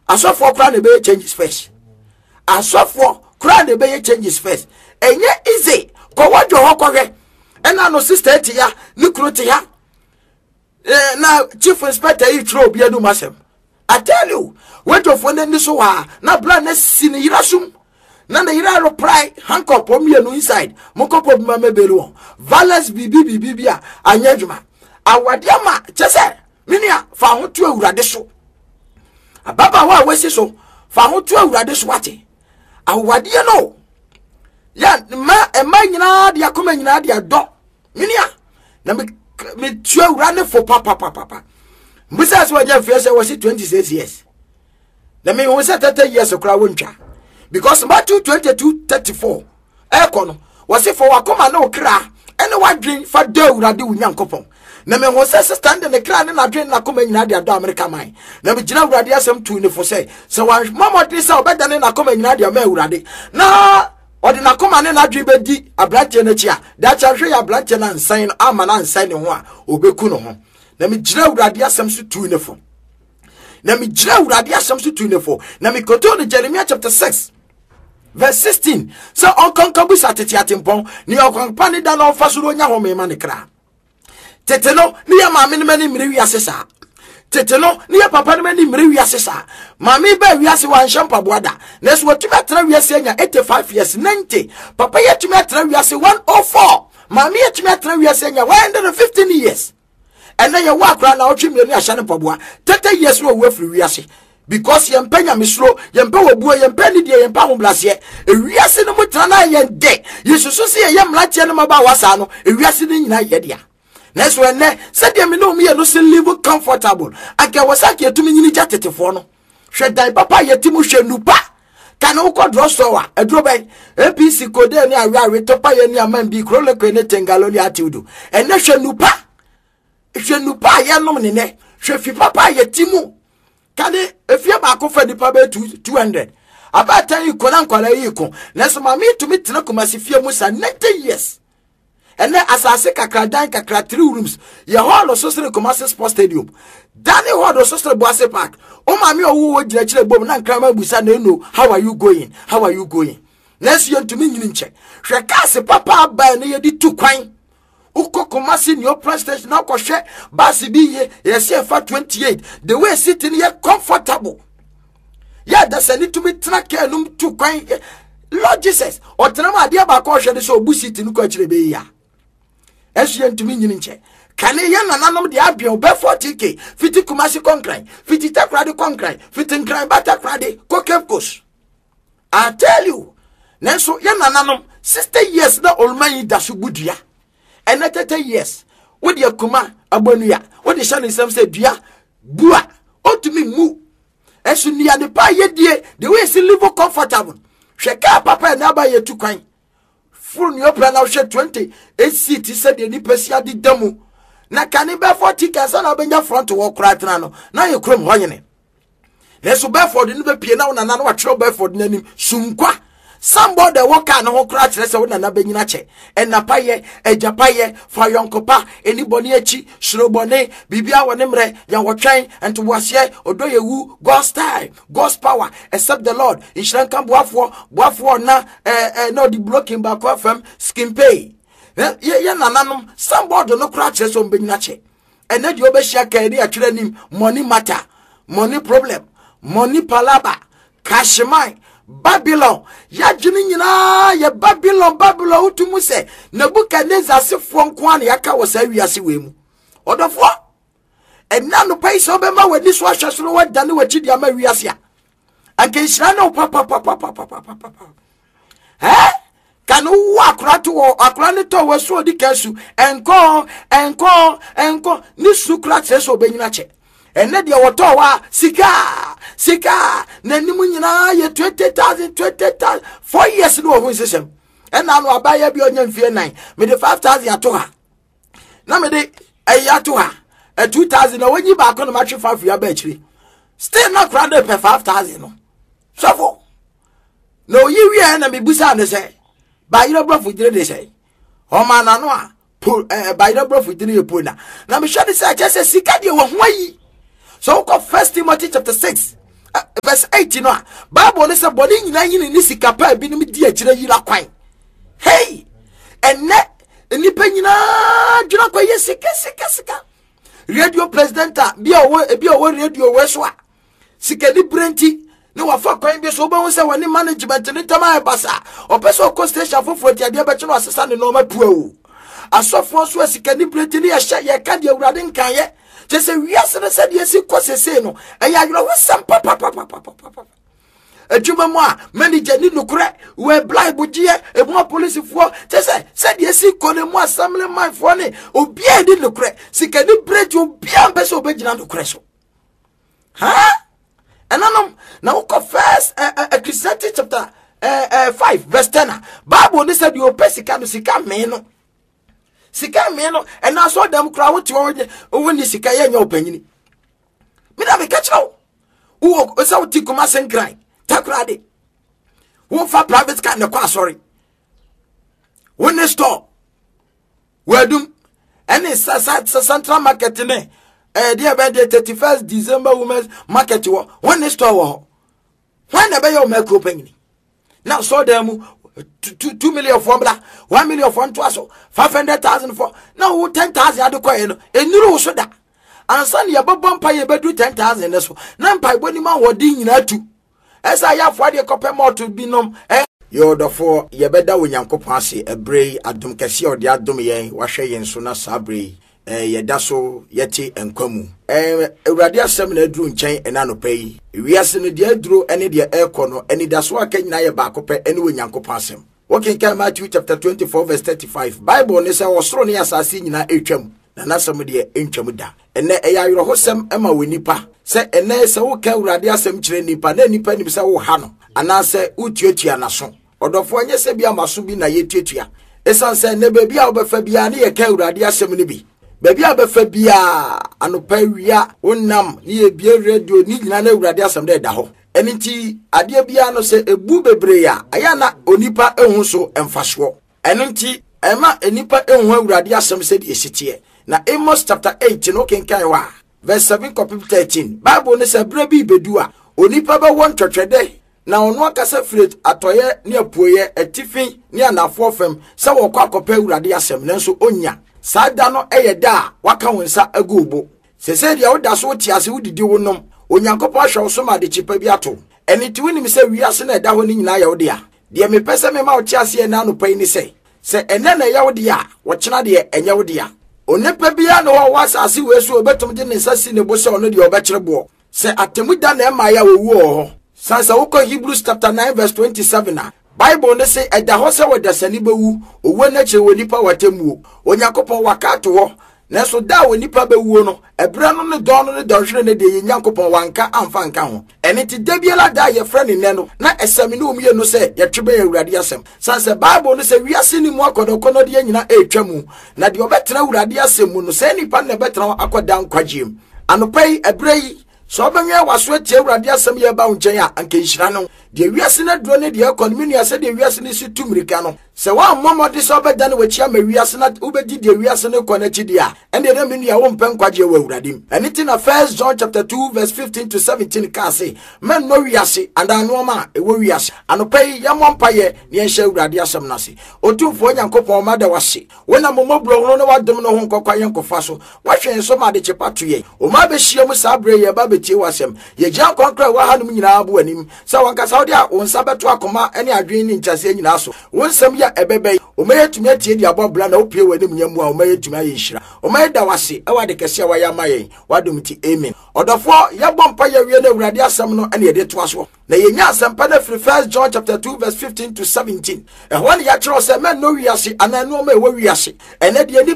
asofo kra na be changes first asofo kra na be changes first enye easy ko wadwo hokwe ena no sister eti ya ni kuro ti ya na chief inspector yi tro obi adu masem I tell you wadwo fo ne so wa na bra na sini yirasum na na yira reply handcuff omienu inside mokopo bi ma mebelu violence bibi a anyadwuma awade ama chese minia fa ho tu awurade so ababa wa wesi so fa ho tu awurade so wate awade no ya ma nyina de akoma nyina de ado minia na me tu awurade fo papa mbisa so waje fiese wasi 26 years na me won say 30 years okra wontwa because Matthew 22:34 ekono wasi fo wakoma na okra ene wadwen fa da awurade wunyankopon na me ho se stand ne kra ne na dwen na koma nyina de ado America man na me gina awurade asem tu ne fo se wan mamodi se obeda ne na koma nyina de ma awurade na odi na koma ne na dwen bedi abrante na chia da cha hwe ya abrante na nsan ama na nsan ne ho a obeku no ho na me gina awurade asem so tu ne fo na me gina awurade asem so tu ne fo na me koto ne Jeremiah chapter 6 verse 16 so onkonkabu satete atempon ni onkonpa ne da na ofasuro nya ho me ma ne kra teteno ni ya maame ne mani mire wiase sa teteno ni ya papa ne mani mire wiase sa maame ba wiase wan shampa boada na so watumi atra wiase nya 85 years 90 papa yatumi atra wiase 104 maame yatumi atra wiase nya 115 years ena ye wa kra na otwe mire ni ahya ne paboa 30 years wo wafiri wiase because yempanya misro yempa wobuo yempa ni die yempa homblase ewiase no mutra na yende yesusu se ye mlache no maba wasa no ewiase ni nyina ye dia next when said me no me no se live comfortable aga wasake etumi nyini jatetefo no hwe dai papa yetimu hwe nupa kana uko drossowa edro ben APC kode ni awe topa ye ni amambi kroleko ne tengaloli atiudu ene hwe nupa ye nom ne ne hwe fi papa yetimu kane efia ba ko fa dipa be 200 abata yi ko na nkwala yi ko next mama itumi tena komasi fie musa 90 years ene asase kakra dan kakra 3 rooms ye hall so sere komasi sports stadium dani hall so sere boase park o mama owo gira kire bom na nkrama busa na eno how are you going next year ntumi nyini nche hwe kase papa ba na ye di tu kwan uko komasi ni open station na ko hwe basi bi ye se fa 28 the way sitting here comfortable yeah that's a need to be track num tu kwan Lord Jesus o tenama ade ba ko hwe de so obusi tinu ko akire be ya esu ntumi nyini nche kane ye nananom de abion be 40k fiti komasi concrete fiti takrade concrete fiti nkran bata krade kokepkos I tell you nenso ye nananom 60 years na olman da so budua and 30 years with your kuma abonuya what the shani some say dua bua otumi mu esu nia de pa ye die the way se live comfortable hweka papa na ba ye tu kwan full ni opera na hwe 20 seat said the nipasia di damu na kani be 40 kasa na benya front wo kra tena no na ye krom hoyene leso Bedford ni be pie na wona na wa tro Bedford nanim sunkwa somebody walk and ho kra kire se wona na benyina che enapaye ejapaye fa yonkopa anybody echi shrobone bibia wone mre ya wotwen ento wase odoyewu God's time God's power except the Lord inshran kan boafo na no the blocking back from skin pay ye nananom somebody no kra kire se benyina che ene di obehia ka eri atwere nim money matter money problem money palaba cashmine Babylon ya jini nyina ya Babylon utumu se Nebuchadnezzar sefo nko an yaka wo sa wiase wemu odofo enna no pai so be ma wani so ahwesoro wadane wachi dia ma wiase a anke nhira no papa kanu wa akura ne to waso odi kasu enko ni sukra tseso be nyina che ene de woto wa sika na nimu nyina ye 20,000 4 years no ho system ena no abaya bi onya mfie 9 me de 5,000 ato ha na me de ato ha 2,000 na wanyi ba ko no matwe 5 ya ba chiri still not crowded per 5,000 no so no yi wi na me busa ne say ba yiro bro fudire de say o ma na no a ba yiro bro fudire ye pona na me hwe de say sika de wo ho yi so go 1 Timothy chapter 6 verse 8 no Bible ne say body nyina yin ni sika pa bi nim di akire yira kwan hey enne nipa nyina dwuna kwa ye sika radio president bi owo radio we so a sika ni brenti ne wafa kwan bi so obo se woni management ni tama basa opeso ko station foforo ti ade be che no asesa ne no ma puawu asofo so sika ni brenti ni ye ka de awurade nkan ye che se wiase ne se de si ko sese no eya yoro wosam papa ejuma mo a manager ni nukure we blind bugie ebo police fo che se de si ko ne mo assembly man fo ne obi e di nukure sika ni brenti obi an be so obegina nukure so ha ananom na uko first Ecclesiastes chapter 5 verse 10 Bible ni said you pesika no sika me no and na so dem kra wo ti wo ni sika ye nya opanyini me na me ka chiro wo so ti kuma senkran takrade wo fa private car ne kwa sorry wo ne store wadum any central market ne dear by the 31st December women's market when the store wo when the be your macro penny now so them 2 million formula 1 million for so 500,000 for now 10,000 adekwa no enuru so da ansan ye bobom pa ye bedu 10,000 so na mpa boni ma wodi nyina tu esa ya fo de kope moto binom yo dofo ye beda wonyankopon ase ebrei adom kese ode adom yen wahwe yen so na sabrei yeda so yeti enkwamu ewurade asem na aduru nchen enanopai wiase no de aduru ene de ekono ene da so aka nyina ye ba kope ene wonyankopon asem working kan Matthew chapter 24 verse 35 Bible ne say osoro ne asase nyina etwam na nasem de entwam da ene eya yoro hosem ema wonipa se ene se wo ka ewurade asem kire nipa na nipa ni se wo ha no ana se utuatua naso odofo anye se bia maso bi na yetuatua esan se ne ba bia obefa bia ne ye ka ewurade asem ne bi baby abefa bia anopa wia wonnam ni ebie radio ni nyina na ewurade asem da ho eniti ade bia no se ebu bebre ya aya na onipa ehun so emfaso eniti ema enipa ehun ewurade asem se de esitie na Amos chapter 8 no kenkan wa verse 7 copy 13 Bible ne se bra bi bedu a onipa be won twetwede na ono akasa firet atoye ne apuoye atifin ne anafo fam se wo kwa kopa ewurade asem nanso onya sada no eyeda waka wonsa agubo sese dia woda so tiase wodidi wonom onyankopɔ ahwe so ma de chipa bi ato eni ti wonim se wiase na eda ho ni nyina ya wode a de me pese me ma wo tiase na no pai ni se ene na ya wode a wo kyena de enya wode a onepa bia no wo wasase wesu obetum de ne nsasi ne bo se ono de obekyerebo se atemu da na ema ya wowu ho sansa wo ko Hebrews chapter 9 verse 27 a Bible ne say eda ho se wodasani bewu owo na che wonipa watemuo onyankopon wakato ho na so da wonipa bewu no ebra no ne don no ne donhwere ne de nyankopon wanka amfa nka ho ene ti dabiela da ye frɛ ne no na esami no umye no se ye twebe awurade asem sanse Bible no say wiase ni mu akodokono de nyina etwamu na de obetra awurade asem mu no se nipa ne betra akoda nkwagiem anopai ebrei so benye waso tie awurade asem ye ba nchen a anka nhira no de wiase na duro ne de economy no ase de wiase ne si tumrika no se wa momode so beda ne wachi ama wiase na ubedi de wiase ne konachi dia ende de menu ya wo mpen kwaje wa awurade anything na 1 John chapter 2 verse 15 to 17 ka say men no wiase and anoma e wo wiase anopai ya mompaye ne enhya awurade asem na se otumfo nyankopon ma da wase wona momobro no wadom no ho nkokwa yenkofa so wahwe nso ma de chepato ye o ma be hia mu sabre ye ba betie wasem ye gyan konkra wa hanum nyina abo anim sa wanka saudi a wonsa beto akoma ene adwen ni nchase nyina so wonsam ya ebebe o ma yetumi atie di abobla na opie wanim nyamu a o ma yetumi ayinhira o ma da wase e wade kese wa ya mayen wadom ti amen odofo ya bompa ya wie na awurade asem no ene ye de to aso na ye nya asempa na free 1 John chapter 2 verse 15 to 17 e ho ne ya kiro se men no wiase ananu ma e wo wiase ene de